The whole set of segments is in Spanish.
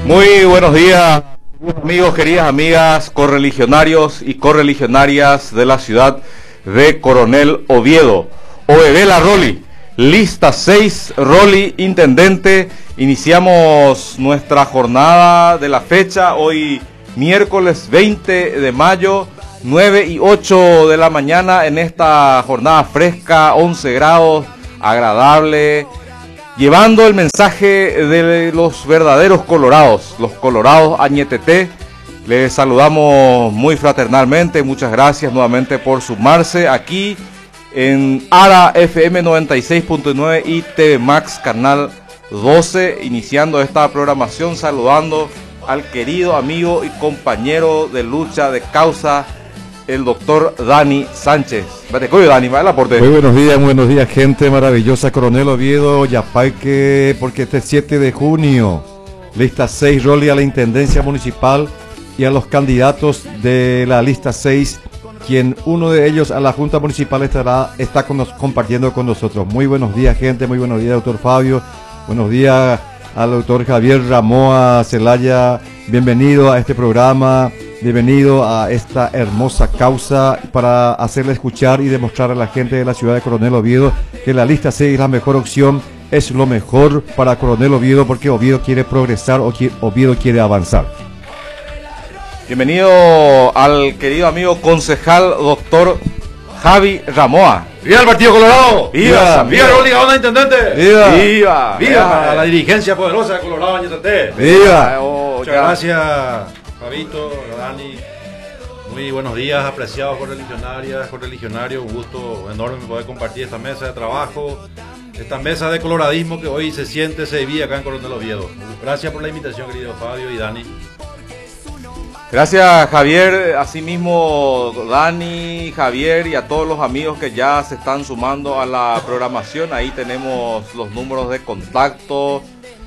Muy buenos días, amigos, queridas amigas, correligionarios y correligionarias de la ciudad de Coronel Oviedo. OEB La Roli, lista 6, Roli Intendente. Iniciamos nuestra jornada de la fecha, hoy miércoles 20 de mayo, 9 y 8 de la mañana, en esta jornada fresca, 11 grados, agradable, llevando el mensaje de los verdaderos colorados, los colorados Añeteté. Les saludamos muy fraternalmente, muchas gracias nuevamente por sumarse aquí en ARA FM 96.9 y TV Max Canal 12, iniciando esta programación, saludando al querido amigo y compañero de lucha de causa, el doctor Dani Sánchez. Dani, va el aporte. Muy buenos días, gente maravillosa. Coronel Oviedo, Yapaique, porque este 7 de junio, lista 6, Roli a la Intendencia Municipal y a los candidatos de la lista 6, quien uno de ellos a la Junta Municipal está compartiendo con nosotros. Muy buenos días, gente, muy buenos días, doctor Fabio, buenos días al doctor Javier Ramoa Celaya, bienvenido a este programa. Bienvenido a esta hermosa causa para hacerle escuchar y demostrar a la gente de la ciudad de Coronel Oviedo que la lista 6 es la mejor opción, es lo mejor para Coronel Oviedo, porque Oviedo quiere progresar, Oviedo quiere avanzar. Bienvenido al querido amigo concejal doctor Javi Ramoa. ¡Viva el Partido Colorado! ¡Viva! ¡Viva Roli Gaona, Intendente! ¡Viva! ¡Viva! ¡Viva! A la dirigencia poderosa de Colorado, Añeteté. ¡Viva! Muchas gracias, Fabito, Dani. Muy buenos días, apreciados correligionarias, correligionarios. Un gusto enorme poder compartir esta mesa de trabajo, esta mesa de coloradismo que hoy se vive acá en Coronel Oviedo. Gracias por la invitación, querido Fabio y Dani. Gracias, Javier, asimismo Dani, Javier y a todos los amigos que ya se están sumando a la programación. Ahí tenemos los números de contacto: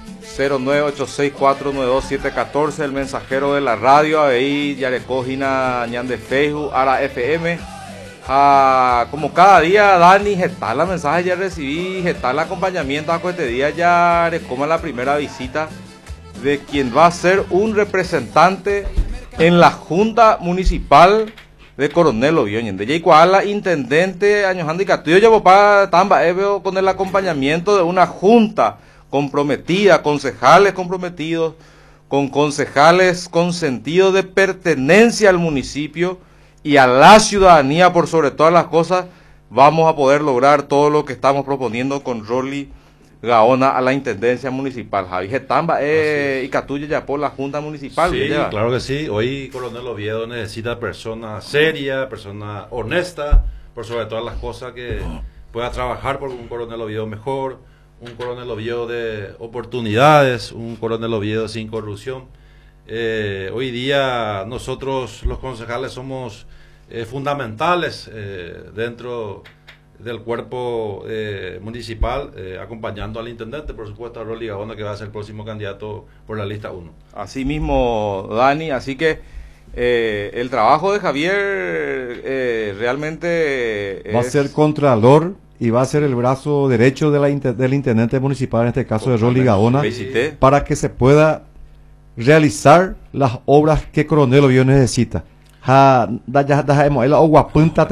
0986492714, el mensajero de la radio, ahí ya recogina ñan de Facebook, ARA FM. Como cada día, Dani, está la mensaje ya recibí, está el acompañamiento a este día ya recoma la primera visita de quien va a ser un representante en la Junta Municipal de Coronel Oviedo. De Yaicuala, intendente años handicatuyo llevo para Tamba Eveo con el acompañamiento de una junta comprometida, concejales comprometidos, con concejales con sentido de pertenencia al municipio y a la ciudadanía. Por sobre todas las cosas, vamos a poder lograr todo lo que estamos proponiendo con Roli Gaona a la Intendencia Municipal. Javi Getamba y Catuya ya por la Junta Municipal. Sí, claro que sí. Hoy Coronel Oviedo necesita persona seria, persona honesta, por sobre todas las cosas, que pueda trabajar por un Coronel Oviedo mejor, un Coronel Oviedo de oportunidades, un Coronel Oviedo sin corrupción. Hoy día nosotros los concejales somos fundamentales dentro del cuerpo municipal, acompañando al intendente, por supuesto, a Roli Gaona, que va a ser el próximo candidato por la lista 1. Así mismo, Dani, así que el trabajo de Javier realmente va a ser contralor y va a ser el brazo derecho del intendente municipal, en este caso de Roli Gaona, para que se pueda realizar las obras que Coronel Oviedo necesita. El hospital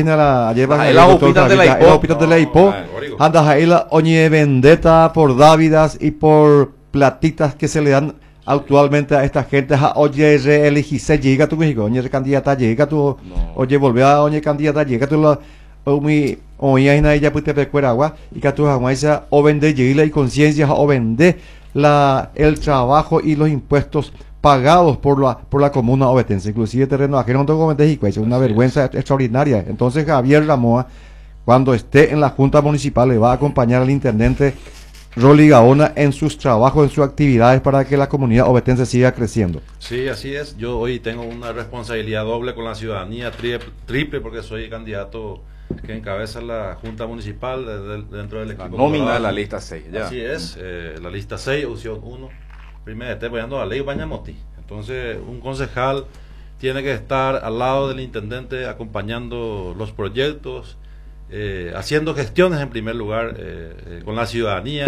de la Ipo, oñe vendetta por dávidas y por platitas que se le dan actualmente a esta gente. Oye, elegiste, llega tu México, oye, candidata, llega tu, oye, volver a oye, candidata, llega tu la, oye, ahí ella puede pecuar agua y que tu jamás o vende llega y conciencia o vende el trabajo y los impuestos pagados por la comuna ovetense, inclusive terreno ajeno, es una vergüenza extraordinaria. Entonces Javier Ramoa, cuando esté en la Junta Municipal, le va a acompañar al intendente Roli Gaona en sus trabajos, en sus actividades, para que la comunidad ovetense siga creciendo. Sí, así es. Yo hoy tengo una responsabilidad doble con la ciudadanía, triple, porque soy candidato que encabeza la Junta Municipal dentro del equipo. La nómina de la lista 6. Ya. Así es, la lista 6, opción 1. Primero esté apoyando la ley Bañamoti. Entonces, un concejal tiene que estar al lado del intendente, acompañando los proyectos, haciendo gestiones en primer lugar con la ciudadanía,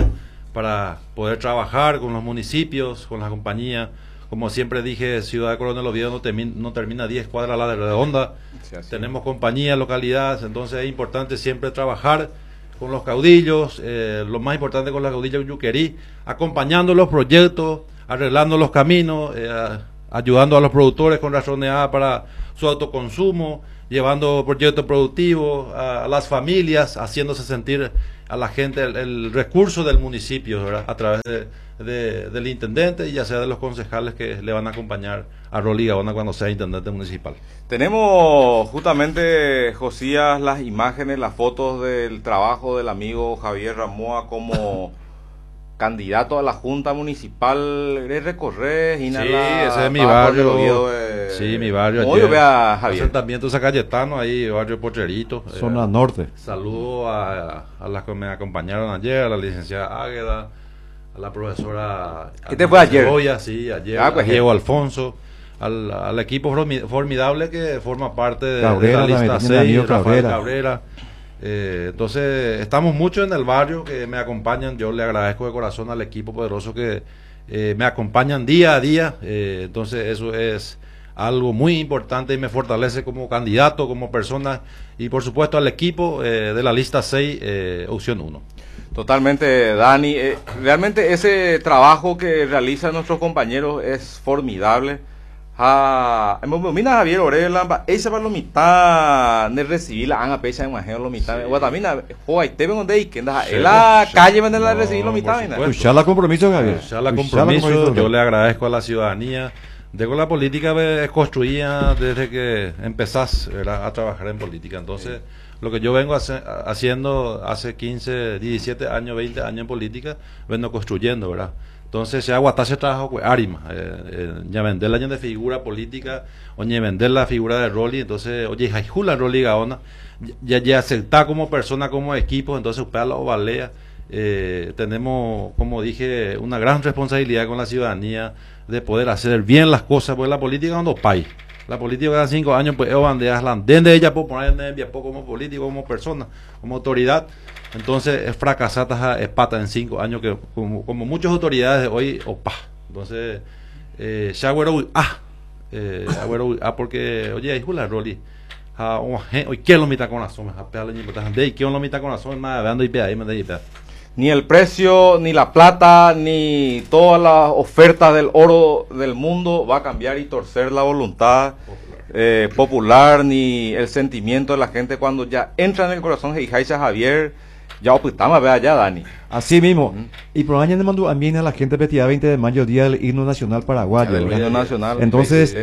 para poder trabajar con los municipios, con las compañías. Como siempre dije, Ciudad de Coronel Oviedo no termina 10 cuadras a la redonda. Sí, tenemos compañías, localidades, entonces es importante siempre trabajar con los caudillos, lo más importante con los caudillos Yuquerí, acompañando los proyectos, arreglando los caminos, ayudando a los productores con razoneada para su autoconsumo, llevando proyectos productivos a las familias, haciéndose sentir a la gente el recurso del municipio, ¿verdad? A través del intendente y ya sea de los concejales que le van a acompañar a Rolly Gaona cuando sea intendente municipal. Tenemos justamente, Josías, las imágenes, las fotos del trabajo del amigo Javier Ramoa como candidato a la Junta Municipal de Recorrer. Sí, ese es mi barrio. Sí, mi barrio. Hoy vea Javier. Asentamiento Zacayetano, ahí, barrio Pocherito. Zona norte. Saludo a las que me acompañaron ayer, a la licenciada Águeda, a la profesora. ¿Qué te fue ayer? Cebolla, sí, ayer. Pues, Diego Alfonso. Al equipo formidable que forma parte de la lista 6, Rafael Cabrera. Entonces estamos mucho en el barrio que me acompañan. Yo le agradezco de corazón al equipo poderoso que me acompañan día a día. Entonces eso es algo muy importante y me fortalece como candidato, como persona y por supuesto al equipo de la lista 6, opción 1. Totalmente, Dani. Realmente ese trabajo que realizan nuestros compañeros es formidable. Mina Javier Orela, esa va lo mitad de recibir la han pecha en Majeo lo mitad. Guatamina, joa, te vengo de ahí que anda en la calle van a recibir lo mitad. Ya la compromiso, Javier. Ya la compromiso. Yo le agradezco a la ciudadanía. Digo, la política es construida desde que empezás, ¿verdad?, a trabajar en política. Entonces, lo que yo vengo haciendo hace 15, 17 años, 20 años en política, vengo construyendo, ¿verdad? Entonces, se aguantase trabajo con Arima, ya vender la de figura política, oye, vender la figura de Rolly, entonces, oye, Jaijula Rolly Gaona, ya aceptar como persona, como equipo, entonces, usted la ovalea. Tenemos, como dije, una gran responsabilidad con la ciudadanía de poder hacer bien las cosas, porque la política no es país. La política cada 5 años, pues, banderas la de ella por poner como político, como persona, como autoridad. Entonces, es fracasada, es pata en 5 años, que como muchas autoridades de hoy, opa. Entonces, porque, oye, hay Jula Rolly. Hoy, ¿qué lo mitad con la zona? ¿Qué lo mitad con la zona? Ni el precio, ni la plata, ni todas las ofertas del oro del mundo va a cambiar y torcer la voluntad popular, ni el sentimiento de la gente cuando ya entra en el corazón de Jaisa Javier. Ya optamos, vea ya, Dani. Así mismo. Y por año le mandó también a la gente petida 20 de mayo, día del himno nacional paraguayo. El himno nacional. Entonces,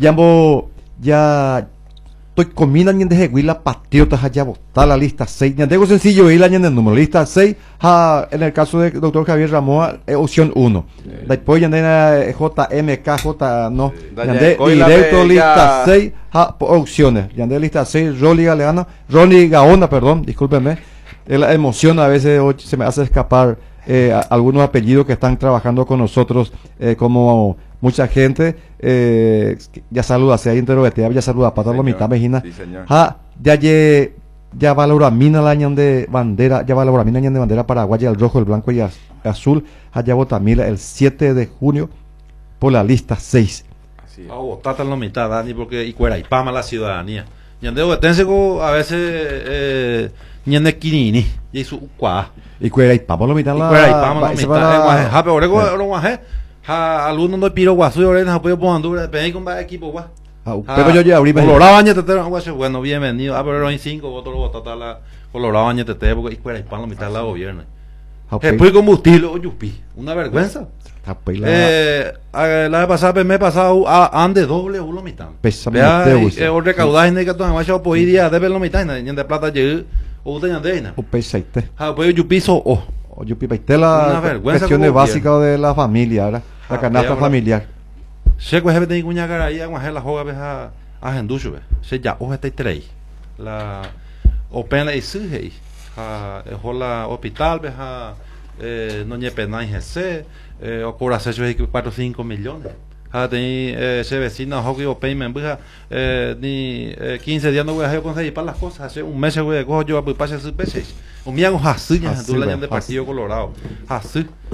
ya estoy combinando en de la patriotas allá votar la lista 6. Ya tengo sencillo ir en el número lista 6. En el caso del doctor Javier Ramoa, opción 1. Después ya de JMK, no. Directo lista 6, opciones. Ya de lista 6, Rolly Gaona, perdón, discúlpenme. La emoción a veces hoy se me hace escapar algunos apellidos que están trabajando con nosotros, como mucha gente. Ya saluda, si hay interrogativa, ya saluda para la mitad, Mejina. Sí, señor. Ya valora mina el año de bandera, ya valora mina el año de bandera paraguaya, el rojo, el blanco y azul. Ya vota Mila el 7 de junio por la lista 6. Así es. Votar en la mitad, Dani, porque y cuera y pama la ciudadanía. Y andeo tengo a veces ñande kinini y su cuá y cuera y pama lo mitad la cuera y pama lo mitad ha pero oro guaje ha alguno no piro guasu y orena apoyo pondura pedí con va equipo gua pero yo ya abrí Colorado añete bueno bienvenido pero en 5 votos lo vota la Colorado añete porque y cuera y pama lo mitad la gobierno después combustible o yupi una vergüenza la vez pasada me pasado ande doble uno mitad o recaudaje de que tú has hecho por día debe lo mitad de plata llegue o de ñandeina o pesaite pues yo piso o yupi paite la cuestiones básicas de la familia, ¿verdad? La canasta familiar se coge de cuña cara ahí a la joga veja a genducho se ya o este 3 la open y suje la hospital veja no ñe pena en GC o cobra 4 o 5 millones ese vecino hockey o payment ni 15 días no voy a conseguir para las cosas hace un mes voy a coger yo a pasar sus peces un día hago así tú la de Partido Colorado así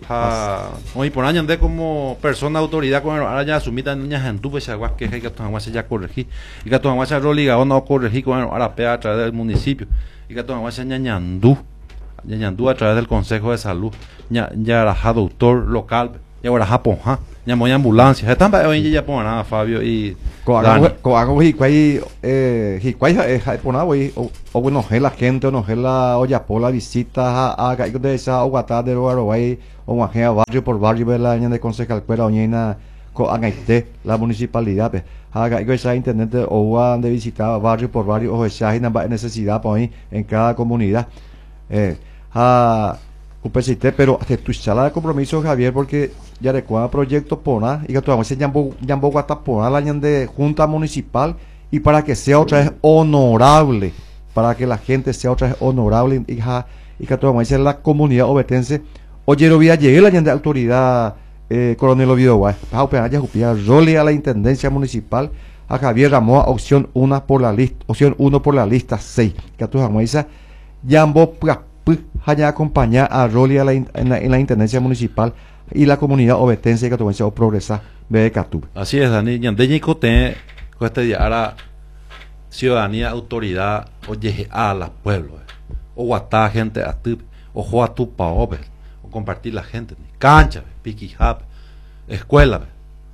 hoy por año andé como persona autoridad con ahora ya asumita niñas en tu pues agua que hay que tomar ya corregir y que tomar ya roliga o no corregir con ahora pea a través del municipio y que tomar ya ñañandú a través del consejo de salud ya era doctor local ya ahora japonja ya muy ambulancia están para hoy ya por nada Fabio y coago hikwai pona hoy o bueno la gente o no la olla por la visita a que de esa o gata de Uruguay o guajea barrio por barrio de la de concejal pero oñena co agaite la municipalidad haga esa internet o de visitar barrio por barrio o esa necesidad por ahí en cada comunidad pero hasta tu sala de compromiso Javier porque ya recuerda proyecto pona y que tú vamos a llamar guatapona la de junta municipal y para que sea otra vez honorable para que la gente sea otra vez honorable y que tú vamos a la comunidad obetense oye lo vi ayer la de autoridad Coronel Oviedo Guay role a la intendencia municipal a Javier Ramón opción 1 por la lista 6 que tú vamos a llamó haya acompañar a Rolly en la intendencia municipal y la comunidad obetense que tuvo o progresar de Catú. Así es, Dani. Yandeñi Cote, con este día, ahora ciudadanía, autoridad, oye, a los pueblos, o guatá gente a tu, o jugar tu pa o compartir la gente, cancha, piquijap, escuela,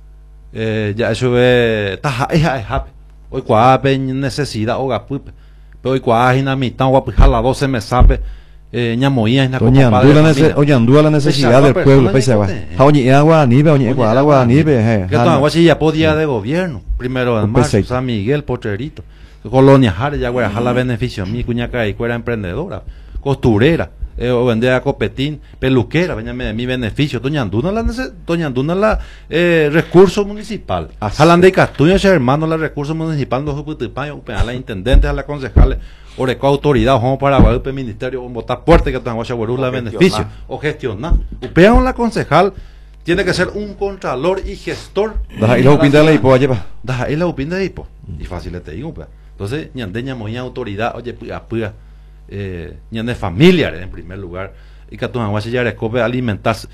ya eso ve, taja, hoy cuape necesidad, o gapupe, pero hoy cuajina mitad, o jala 12 me sabe. Ñamoía en la Oñandúa la necesidad del pueblo pese a oñi agua nive oñi agua nive que todo ya podía de gobierno primero en marzo San Miguel Potrerito Colonia Jare ya güey jala beneficio mi cuñaca y fuera emprendedora costurera o vender a copetín peluquera veñame de mi beneficio Doñanduna la recurso municipal jalan de Castuña ese hermano la recurso municipal no a la intendente a la concejales Oreco autoridad o para el ministerio o votar fuerte que tenga la beneficio o gestionar upean la concejal tiene que ser un contralor y gestor y la opinión de la hipo lleva y la opinión de hipo y fácil te digo entonces ñandeña muy autoridad oye puya ñande familiares en primer lugar y que tu ya recoge alimentarse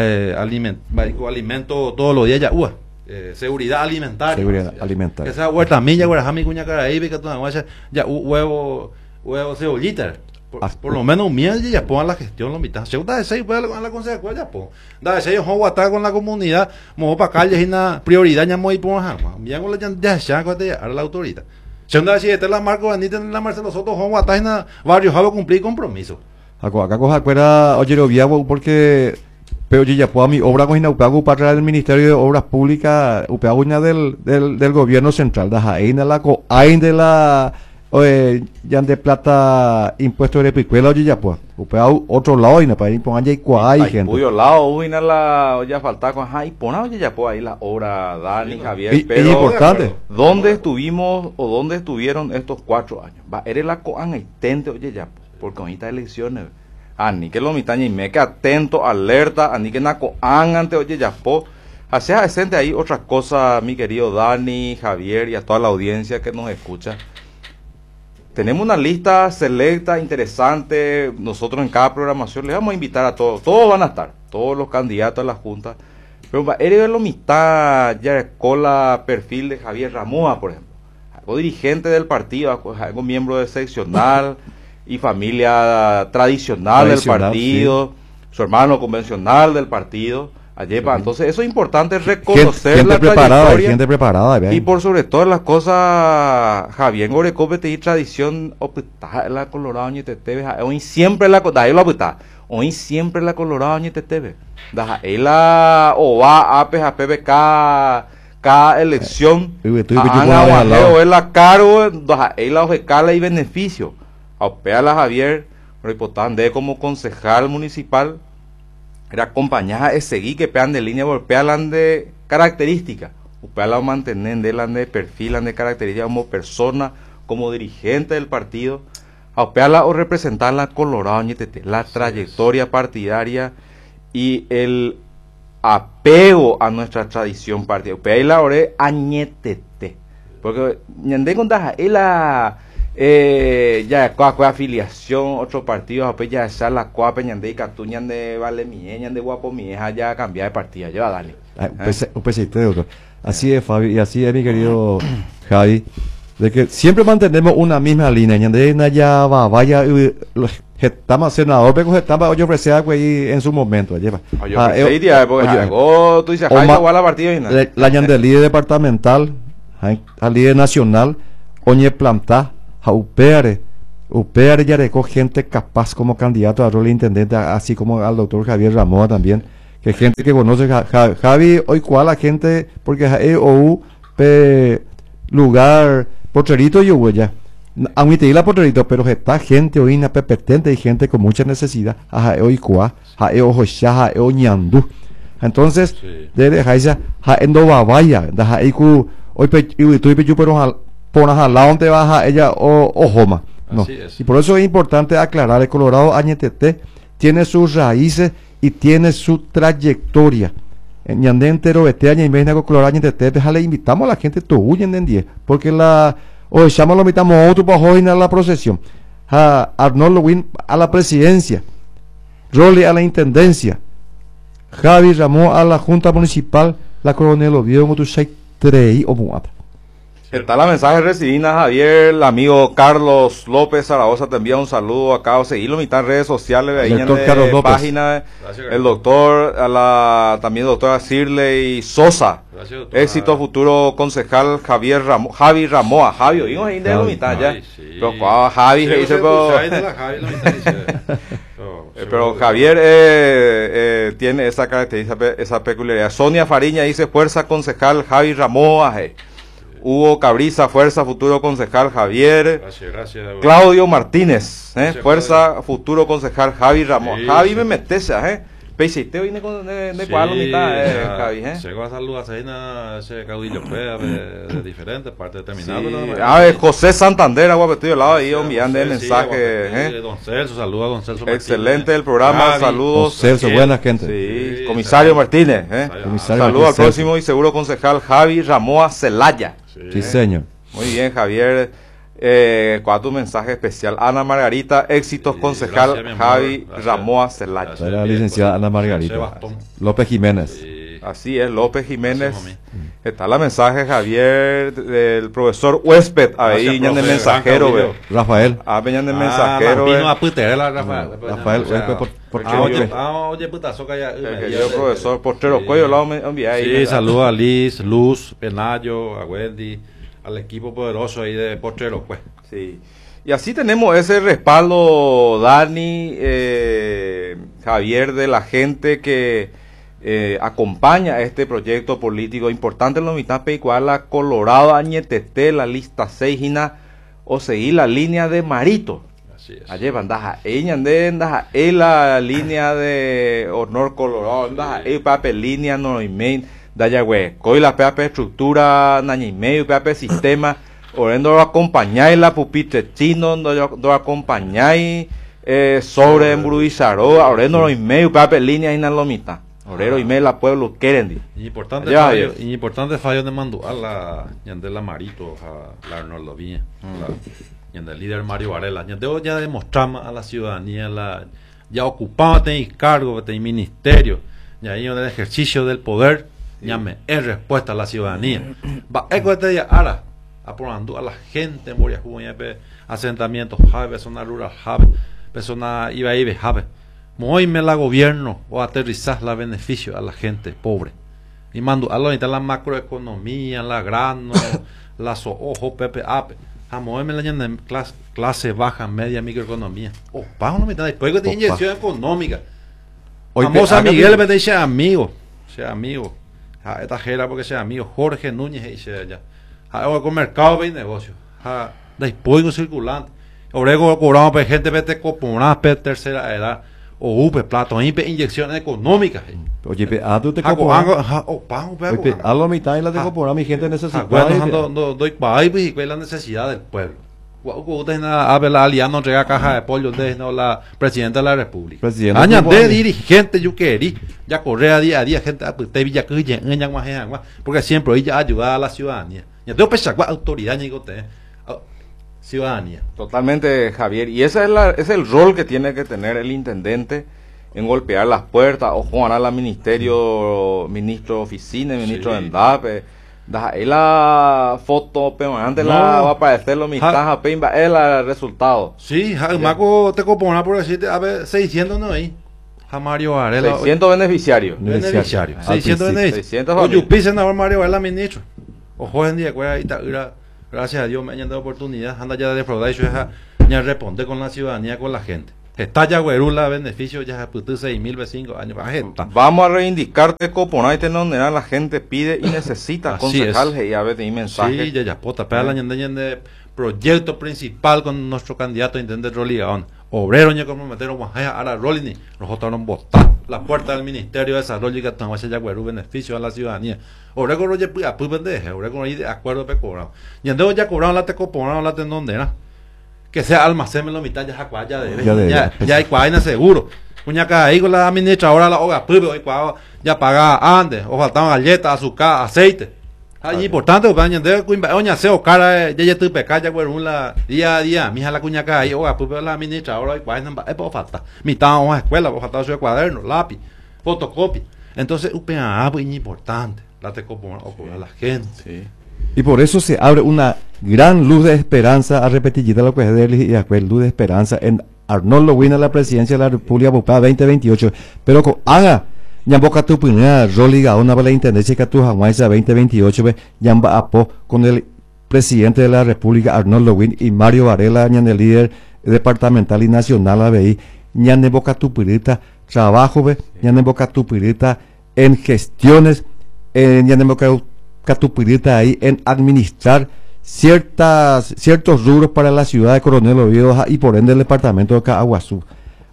alimento todos los días ya seguridad alimentaria esa huerta milla guarajami cuña caraíbe que tu ya huevo cebollita por lo menos miel ya pongan la gestión la mitad segunda de 6 puede la consecuencia ya pon da de 6 ojo estar con la comunidad mojo para calles y una prioridad ya muy pon bien con la ya ya la autoridad segunda de 7 la marco bandita en la Marcelo Soto ojo estar en varios jalo cumplir compromiso acá coja acuerda oye lo viabo porque pero yo ya puedo mi obra con Upago para el Ministerio de Obras Públicas Upago del gobierno central de Jaén la coain de la ya de plata impuesto de picuela oye ya pues Upago otro lado y no para ir pongan ya cuay gente cuyo lado uina la ya falta con y pon oye ya pues ahí la obra Dani Javier pero es importante ¿dónde estuvimos o dónde estuvieron estos 4 años? Va eres la coan intente oye ya porque ahorita elecciones ani que lo mitaña y me que atento alerta ani que naco ante oye ya po hacia decente ahí otra cosa mi querido Dani Javier y a toda la audiencia que nos escucha tenemos una lista selecta interesante nosotros en cada programación les vamos a invitar a todos van a estar todos los candidatos a la junta pero eres lo mitad ya con la perfil de Javier Ramoa por ejemplo algo dirigente del partido algo miembro de seccional y familia tradicional del partido, sí. Su hermano convencional del partido, Ayepa. Entonces eso es importante reconocer gente preparada, gente preparada, y por sobre todas las cosas, Javier Gorecope te di tradición la Colorado ni te hoy siempre la hoy siempre la Colorado ni te la o va a PBK cada elección a la caro la ojecala y beneficio Opea Javier Repotán como concejal municipal era acompañada de seguir que pean de línea Opea de características Opea la mantener de perfil de características como persona como dirigente del partido Opea la o representar la Colorado la trayectoria partidaria y el apego a nuestra tradición partidaria Opea y la ore añetete porque ñande contaja la ya cuá afiliación, otro partido, después ya esa la cuá peñande y catuñan de Valemie, de Guapomieja, ya cambiar de partida, ya dale. Doctor. Así es, Fabi, y así es, mi querido Javi, de que siempre mantenemos una misma línea, ñande ya va, vaya, estamos senador, pero estamos hoy ofrecer algo ahí en su momento, lleva. Tú dices, la partida la ñande líder departamental, al líder nacional, oñe planta, upeare ya recoge gente capaz como candidato a rol de intendente, así como al doctor Javier Ramoa también, que gente que conoce Javi, hoy cual la gente, porque lugar, Potrerito yo ya, aunque la Potrerito, pero está gente hoy inapetente y gente con mucha necesidad, hoy cual, ojo ya, ñandú. Entonces, de dejarse, endo babaya, hoy tú pero por al lado donde baja ella o Joma. No. Y por eso es importante aclarar, el Colorado Añetete tiene sus raíces y tiene su trayectoria. En Ñandé entero, año y media con Colorado Añetete, le invitamos a la gente to huyen en 10, porque o echamos lo invitamos a otro para a la procesión, a Arnoldo Win a la presidencia, Rolly a la intendencia, Javi Ramón a la junta municipal, la Coronel Oviedo, Motushay Trey o Muata. Está la mensaje recibida, Javier, el amigo Carlos López Zaragoza te envía un saludo acá, o seguirlo en mitad de redes sociales, ahí en la página, gracias, el doctor, también doctora Cirley Sosa, gracias, éxito futuro concejal Javi Ramoa, Javi, oímos ahí de la mitad ya, pero Javi se dice, pero Javier tiene esa característica, esa peculiaridad. Sonia Fariña dice, fuerza concejal Javi Ramoa, Hugo Cabriza, fuerza, futuro concejal Javier. Gracias. Claudio Martínez, fuerza, futuro concejal Javi Ramón. Sí, Javi me metes, Peisite hoy de cuál mitad, Javi, Llegó a saludar a ese caudillo de diferentes partes terminadas. Sí. José Santander, agua estoy al lado ahí, enviando el mensaje. Don Celso, saluda a Don Celso Martínez. Excelente el programa, Javi, saludos. Don Celso, buena gente. Sí, comisario Martínez, saludos al próximo y seguro concejal Javi Ramoa Celaya. Sí, señor. Muy bien, Javier. ¿Cuál es tu mensaje especial? Ana Margarita, éxitos, concejal gracias, Javi Ramoa Celaya. La licenciada Ana Margarita. López Jiménez. Así es, López Jiménez. Está la mensaje, Javier, del profesor Huésped. Ahí, en el mensajero, Rafael. Venían del mensajero. Rafael Huésped, oye, putazo que ya. El profesor Portero Cuello, lo envié ahí. Sí, saludos a Liz, Luz, Penayo, a Wendy, al equipo poderoso ahí de Portero, pues. Sí. Y así tenemos ese respaldo, Dani, Javier, de la gente que acompaña este proyecto político importante en la mitad igual la Colorado Añetete, la lista 6 o seguir la línea de Marito. Así es. Ayer andaja la línea de Honor Colorado, andaja pape línea no imen daya we coi la pape estructura nañimei pape sistema orendo acompañáis la pupitre chino do acompañáis sobre embruizaró orendo no imen pape línea inalomita orero y la pueblo querendi importante fallo de mando a la Yandela Marito a la Arnoldo Viña el líder Mario Varela ya demostramos a la ciudadanía ya ocupamos cargo de ministerio y ahí en el ejercicio del poder ya me es respuesta a la ciudadanía va ahora aportando a la gente en Boria asentamientos persona rural persona iba moime la gobierno o aterrizar la beneficio a la gente pobre y mando a la macroeconomía la grano la ojo pepe ape a moverme la clase baja media microeconomía pago no me da después de inyección económica vamos a Miguel me dice amigo sea amigo esta jera porque sea amigo Jorge Núñez y sea allá con mercado y negocio después circulante obrego cobramos por gente vete coponar tercera edad o plato inyecciones económicas oye tú te coponas a la mitad y la tengo por mi gente necesitada doy para y la necesidad del pueblo ustedes la alianza no entrega caja de pollo ustedes no la presidenta de la república añade dirigente yo querí ya correa día a día gente te villa porque siempre ella ayuda a la ciudadanía ya tengo pensar autoridad ni usted ciudadanía. Totalmente, Javier. Y ese es el rol que tiene que tener el intendente en golpear las puertas. Ojo, a la ministerio, ministro de oficina, ministro de ENDAP. Ahí la foto, pero antes la va a aparecer lo mitad, es el resultado. Sí, Maco te copona por decirte, a ver, 600 no hay. Mario Varela. 600 beneficiarios. 600 beneficiarios. O yo pisen a Mario Varela, ministro. Ojo, en día, gracias a Dios me han dado oportunidad. Anda ya de defraudar y ya responde con la ciudadanía, con la gente. Está ya güerula beneficio, ya puto 6.000 vecinos años. Vamos a reivindicarte, Coponaite, donde la gente pide y necesita concejales y a veces mensajes. Sí, ya pota, pero el proyecto principal con nuestro candidato a intendente Rolly Gaón. Obrero, ya comprometieron a la Rolly, nosotros nos botar la puerta del Ministerio de Desarrollo y que estamos ya güerú beneficio a la ciudadanía. Obrero, Rolly, pues pendeje, obrero, de acuerdo, pe cobrado. Y entonces ya cobraron la te cobraron la tendondera. Que sea almacén en la mitad ya hay cuaina seguro. Cuñaca ahí con la administradora la hoga pues ya pagaba antes o faltaban galletas, azúcar, aceite. Es importante porque oña se o cara ya tu pecaya la día a día, mija la cuñaca ahí hoga pues la administradora y cuaina por falta. Mitad a escuela, por falta su cuaderno, lápiz, fotocopia. Entonces UPA es importante, la te copona a la gente. Sí. Y por eso se abre una gran luz de esperanza a repetir lo que es de y a luz de esperanza en Arnoldo Wina la presidencia de la República Popular 2028. Pero con haga ya boca tu primera roliga una la intendencia que tu jamás 2028 ya va a con el presidente de la República Arnoldo Win y Mario Varela ya el líder departamental y nacional ABI ya de boca tu pirita trabajo ya de boca tu pirita en gestiones ya de boca Catupirita ahí en administrar ciertos rubros para la ciudad de Coronel Oviedo y por ende el departamento de Caaguazú.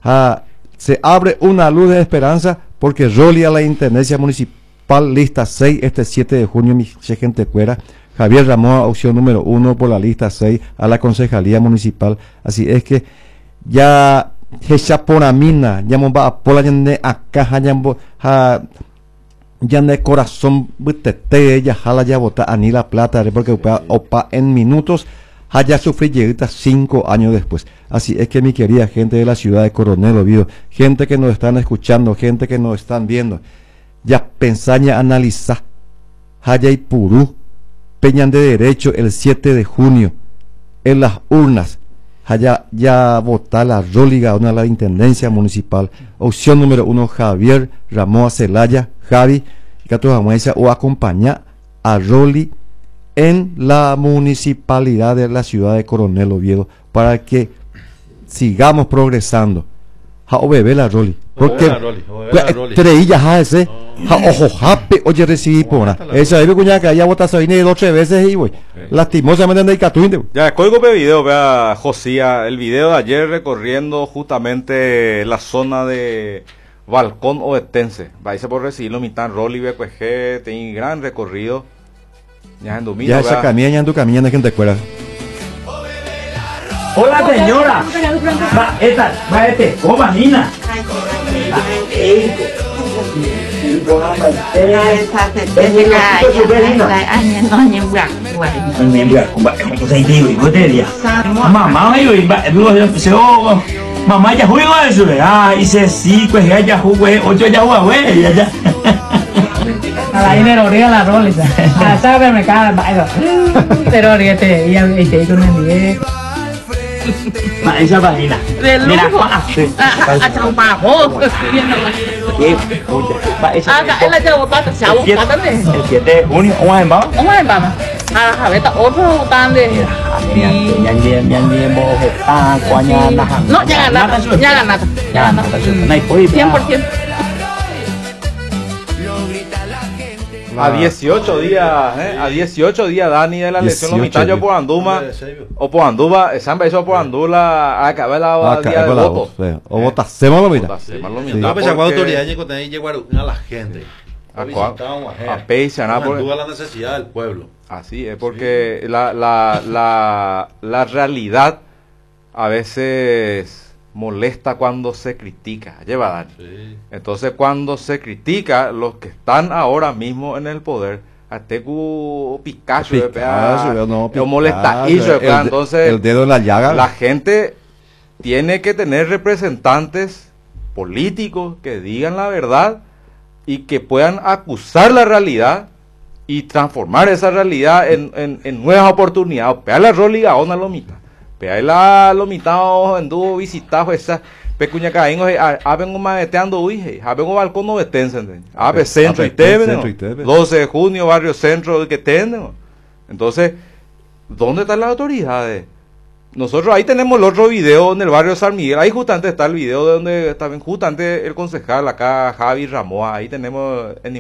Se abre una luz de esperanza porque Rolly a la intendencia municipal lista 6 este 7 de junio, mi gente cuera. Javier Ramón, opción número 1 por la lista 6 a la concejalía municipal. Así es que ya Hechaponamina, ya va a pola acá, ya de corazón butete ya jala ya bota ani la plata porque opa en minutos haya sufrir lleguita 5 años después. Así es que mi querida gente de la ciudad de Coronel Oviedo, gente que nos están escuchando, gente que nos están viendo, ya pensaña analizar haya y purú peñan de derecho el 7 de junio en las urnas haya ya votar la Róliga una la intendencia municipal. Opción número 1 Javier Ramón Celaya Javi o acompañar a Rolly en la municipalidad de la ciudad de Coronel Oviedo para que sigamos progresando. Bebé la Rolly porque estrellas a ese ojo jape oye recibí por esa ahí cuña que haya votado ahí 2 o 3 veces y voy lastimosamente de Catuinde. Ya coigo video, vea Josía, el video de ayer recorriendo justamente la zona de Balcón Oetense, vais a por recibirlo mitad Rolly BQG, tiene gran recorrido. Ya en domingo. Ya esa camilla en tu camilla de gente escuela. Hola señora. Va esta, va este, coma Nina. Mamá mamá ya juego eso, hice 5, ya jugué 8 ya jugué ya. A la dinero ría la rolita. A saber me cae el pero ríete y te con el día. Esa página. Mira, a trabajo. El 7 de junio, vamos a ver, otro votando. No, ya nada. 100%. A 18 días, Dani, de la elección Lomitayo por Anduma, o por Anduma, Samba hizo por Andula, acaba la día de voto. O votásemos lo mira. No, pues la autoridad llegó a la gente. A Peixe, por la necesidad del pueblo. Así es, porque la realidad a veces molesta cuando se critica, lleva Dani. Sí. Entonces cuando se critica, los que están ahora mismo en el poder Atecu Picasso, no, molesta entonces el dedo en la llaga. La gente tiene que tener representantes políticos que digan la verdad y que puedan acusar la realidad y transformar esa realidad en nuevas oportunidades. Pea la roliga a una lomita. Pea la lomita en dúo visitado esa pecuña caín vengo maeteando uy, vengo balcón no vetense. Ave centro y teve, 12 de junio barrio centro que tenemos. Entonces, ¿dónde están las autoridades? Nosotros ahí tenemos el otro video en el barrio San Miguel. Ahí justamente está el video de donde está justamente el concejal acá Javi Ramoa. Ahí tenemos en